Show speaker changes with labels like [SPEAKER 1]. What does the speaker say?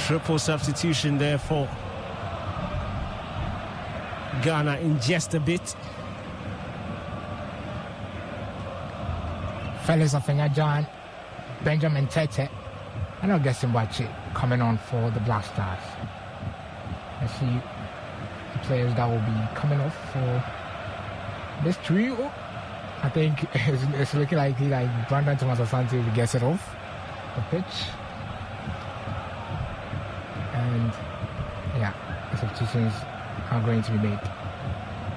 [SPEAKER 1] Triple substitution there for Ghana in just a bit.
[SPEAKER 2] Felix Afenya-Gyan, Benjamin Tete, and Augustine Boakye coming on for the Black Stars. Let's see the players that will be coming off for this trio. I think it's looking like Brandon Thomas Asante gets it off the pitch. And yeah, the substitutions are going to be made.